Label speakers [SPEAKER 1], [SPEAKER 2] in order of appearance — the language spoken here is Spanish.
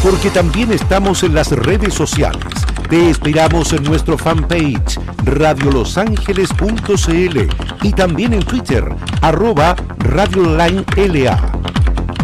[SPEAKER 1] porque también estamos en las redes sociales. Te esperamos en nuestro fanpage radiolosangeles.cl y también en Twitter, @RadioLineLA.